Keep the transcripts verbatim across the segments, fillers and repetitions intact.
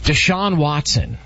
Deshaun Watson,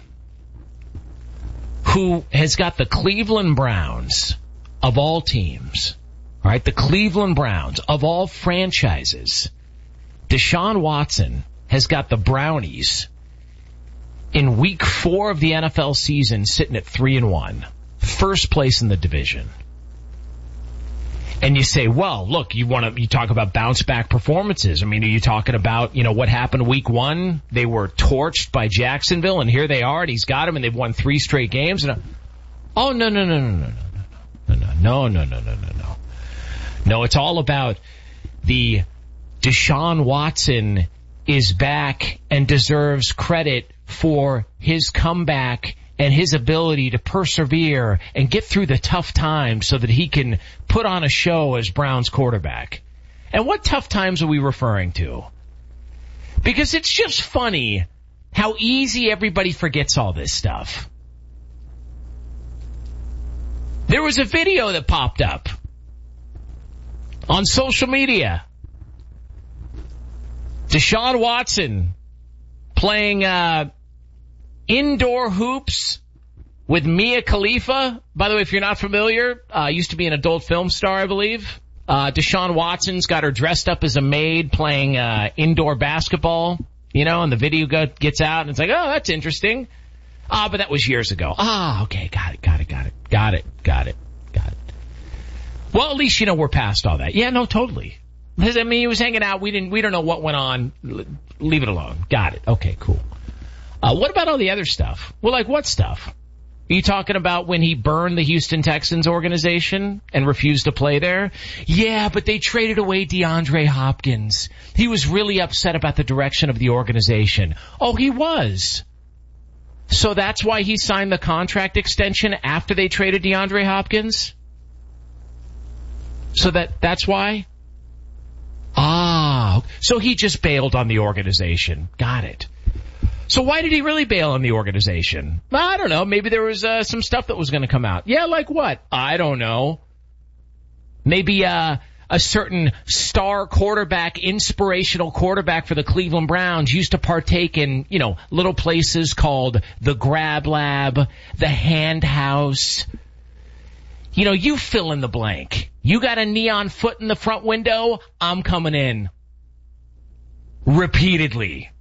who has got the Cleveland Browns of all teams, all right, the Cleveland Browns of all franchises. Deshaun Watson has got the Brownies in week four of the N F L season sitting at three and one, first place in the division. And you say, well, look, you want to, you talk about bounce back performances. I mean, are you talking about, you know, what happened week one? They were torched by Jacksonville, and here they are, and he's got them, and they've won three straight games. And oh, no, no, no, no, no, no, no, no, no, no, no, no, no. No, it's all about the Deshaun Watson is back and deserves credit for his comeback and his ability to persevere and get through the tough times so that he can put on a show as Browns quarterback. And what tough times are we referring to? Because it's just funny how easy everybody forgets all this stuff. There was a video that popped up on social media. Deshaun Watson playing uh indoor hoops with Mia Khalifa. By the way, if you're not familiar, uh, used to be an adult film star, I believe. Uh, Deshaun Watson's got her dressed up as a maid playing, uh, indoor basketball, you know, and the video got, gets out and it's like, oh, that's interesting. Ah, but that was years ago. Ah, okay. Got it, got it, got it, got it, got it, got it. Well, at least, you know, we're past all that. Yeah, no, totally. I mean, he was hanging out. We didn't, we don't know what went on. Leave it alone. Got it. Okay, cool. Uh, what about all the other stuff? Well, like what stuff? Are you talking about when he burned the Houston Texans organization and refused to play there? Yeah, but they traded away DeAndre Hopkins. He was really upset about the direction of the organization. Oh, he was. So that's why he signed the contract extension after they traded DeAndre Hopkins? So that, that's why? Ah, so he just bailed on the organization. Got it. So why did he really bail on the organization? I don't know. Maybe there was uh, some stuff that was going to come out. Yeah, like what? I don't know. Maybe uh, a certain star quarterback, inspirational quarterback for the Cleveland Browns used to partake in, you know, little places called the Grab Lab, the Hand House. You know, you fill in the blank. You got a neon foot in the front window, I'm coming in. Repeatedly.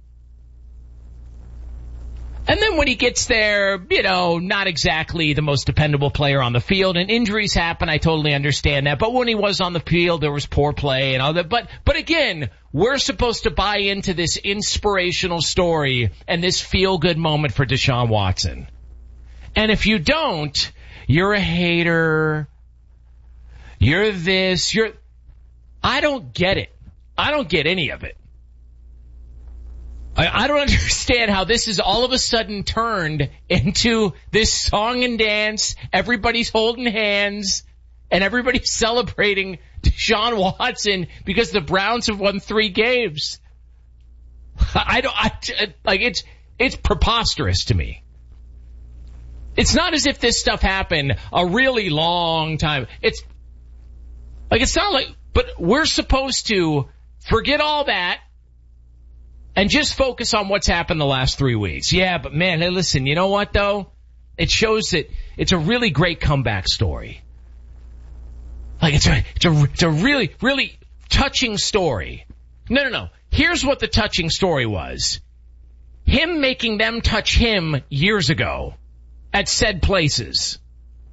And then when he gets there, you know, not exactly the most dependable player on the field, and injuries happen, I totally understand that. But when he was on the field, there was poor play and all that. But, but again, we're supposed to buy into this inspirational story and this feel-good moment for Deshaun Watson. And if you don't, you're a hater. You're this, you're, I don't get it. I don't get any of it. I don't understand how this is all of a sudden turned into this song and dance. Everybody's holding hands and everybody's celebrating Deshaun Watson because the Browns have won three games. I don't, I, like it's, it's preposterous to me. It's not as if this stuff happened a really long time. It's like, it's not like, but we're supposed to forget all that and just focus on what's happened the last three weeks. Yeah, but man, hey, listen, you know what though? It shows that it's a really great comeback story. Like it's a, it's a, it's a really, really touching story. No, no, no. Here's what the touching story was. Him making them touch him years ago at said places.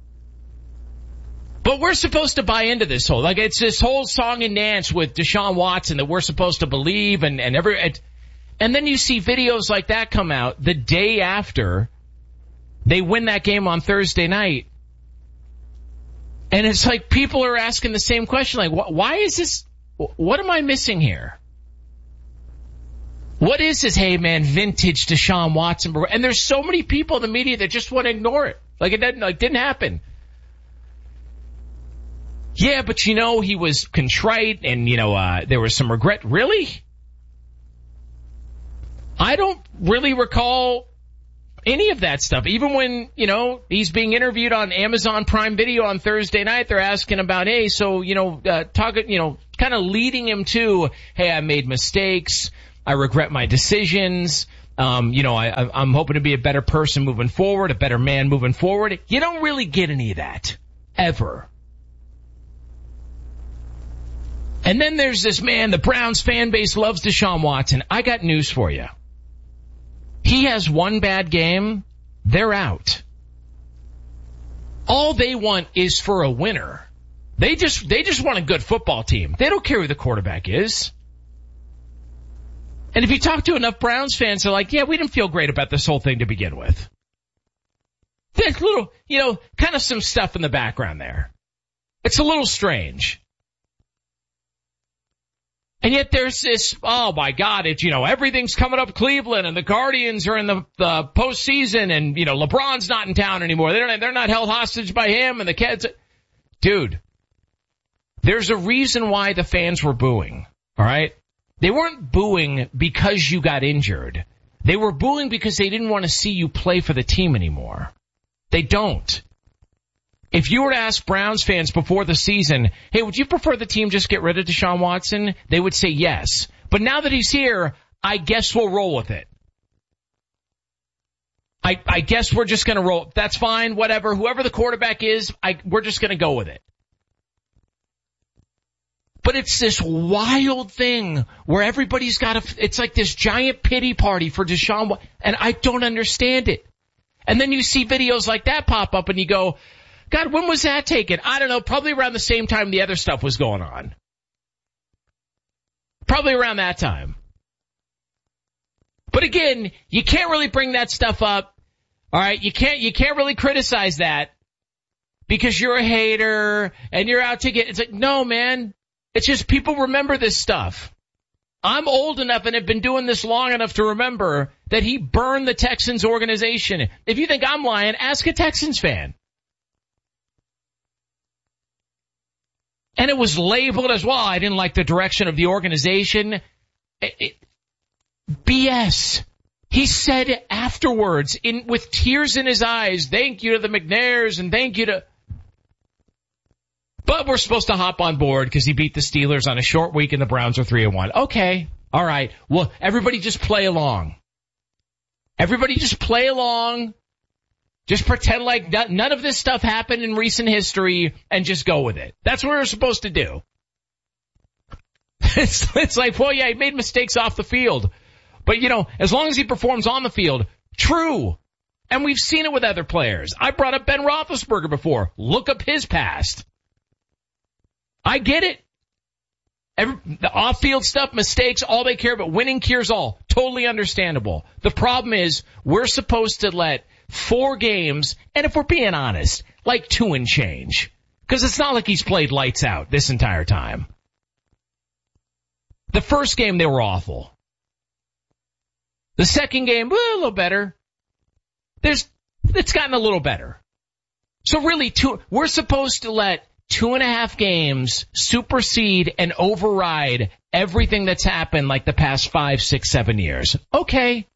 But we're supposed to buy into this whole, like it's this whole song and dance with Deshaun Watson that we're supposed to believe and, and every, it, and then you see videos like that come out the day after they win that game on Thursday night. And it's like people are asking the same question, like, wh- why is this, what am I missing here? What is this, hey man, vintage Deshaun Watson? And there's so many people in the media that just want to ignore it. Like it didn't, like didn't happen. Yeah, but you know, he was contrite and, you know, uh, there was some regret. Really? I don't really recall any of that stuff. Even when, you know, he's being interviewed on Amazon Prime Video on Thursday night, they're asking about, hey, so, you know, uh, talk, you know, kind of leading him to, hey, I made mistakes. I regret my decisions. Um, you know, I, I'm hoping to be a better person moving forward, a better man moving forward. You don't really get any of that. Ever. And then there's this man, the Browns fan base loves Deshaun Watson. I got news for you. He has one bad game, they're out. All they want is for a winner. They just, they just want a good football team. They don't care who the quarterback is. And if you talk to enough Browns fans, they're like, yeah, we didn't feel great about this whole thing to begin with. There's little, you know, kind of some stuff in the background there. It's a little strange. And yet there's this, oh my God, it's, you know, everything's coming up Cleveland and the Guardians are in the, the postseason and, you know, LeBron's not in town anymore. They're, they're not held hostage by him and the kids. Dude, there's a reason why the fans were booing, all right? They weren't booing because you got injured. They were booing because they didn't want to see you play for the team anymore. They don't. If you were to ask Browns fans before the season, hey, would you prefer the team just get rid of Deshaun Watson? They would say yes. But now that he's here, I guess we'll roll with it. I, I guess we're just going to roll. That's fine, whatever. Whoever the quarterback is, I, we're just going to go with it. But it's this wild thing where everybody's got a, it's like this giant pity party for Deshaun, and I don't understand it. And then you see videos like that pop up and you go, God, when was that taken? I don't know, probably around the same time the other stuff was going on. Probably around that time. But again, you can't really bring that stuff up. All right, you can't, you can't really criticize that because you're a hater and you're out to get, it's like, no, man. It's just people remember this stuff. I'm old enough and have been doing this long enough to remember that he burned the Texans organization. If you think I'm lying, ask a Texans fan. And it was labeled as, well, I didn't like the direction of the organization. It, it, B S. He said afterwards, in with tears in his eyes, thank you to the McNairs and thank you to... But we're supposed to hop on board because he beat the Steelers on a short week and the Browns are three and one. Okay. All right. Well, everybody just play along. Everybody just play along. Just pretend like none of this stuff happened in recent history and just go with it. That's what we're supposed to do. It's, it's like, well, yeah, he made mistakes off the field. But, you know, as long as he performs on the field, true. And we've seen it with other players. I brought up Ben Roethlisberger before. Look up his past. I get it. Every, the off-field stuff, mistakes, all they care about, winning cures all. Totally understandable. The problem is we're supposed to let four games, and if we're being honest, like two and change. Because it's not like he's played lights out this entire time. The first game, they were awful. The second game, well, a little better. There's, it's gotten a little better. So really, two, we're supposed to let two and a half games supersede and override everything that's happened like the past five, six, seven years. Okay.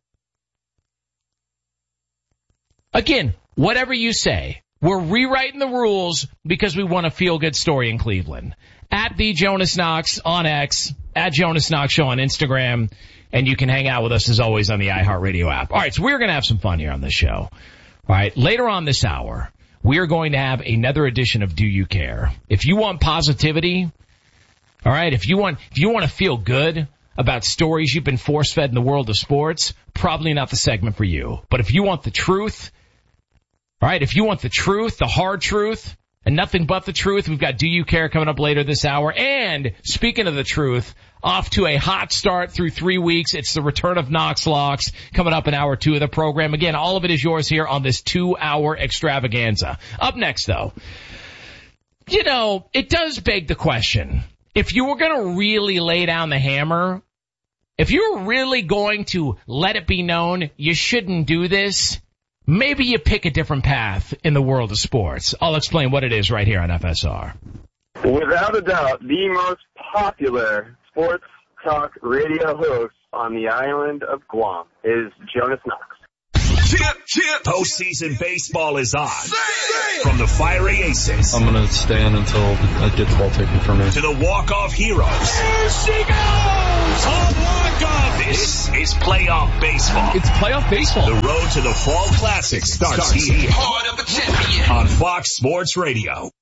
Again, whatever you say, we're rewriting the rules because we want a feel-good story in Cleveland. At the Jonas Knox on X, at Jonas Knox Show on Instagram, and you can hang out with us as always on the iHeartRadio app. All right, so we're going to have some fun here on this show. All right, later on this hour, we are going to have another edition of Do You Care? If you want positivity, all right, if you want, if you want to feel good about stories you've been force-fed in the world of sports, probably not the segment for you. But if you want the truth, all right, if you want the truth, the hard truth, and nothing but the truth, we've got Do You Care coming up later this hour. And speaking of the truth, off to a hot start through three weeks. It's the return of Knox Locks coming up in hour two of the program. Again, all of it is yours here on this two-hour extravaganza. Up next, though, you know, it does beg the question. If you were going to really lay down the hammer, if you were really going to let it be known you shouldn't do this, maybe you pick a different path in the world of sports. I'll explain what it is right here on F S R. Without a doubt, the most popular sports talk radio host on the island of Guam is Jonas Knox. Chip, chip. Postseason baseball is on. From the fiery aces. I'm going to stand until I get the ball taken from me. To the walk-off heroes. There she goes! On walk-off. This is playoff baseball. It's playoff baseball. The road to the Fall Classic starts, starts here. Heart of a champion. On Fox Sports Radio.